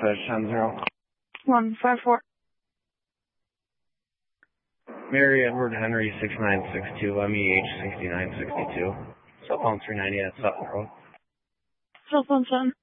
message 10-0. 154. Mary Edward Henry 6962, MEH 6962. Cell phone 390 at Sutton Road. Cell phone 7.